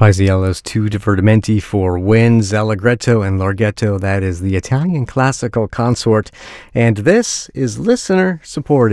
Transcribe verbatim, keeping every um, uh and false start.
Paisiello's two divertimenti for winds, Allegretto and Larghetto. That is the Italian classical consort. And this is listener supported.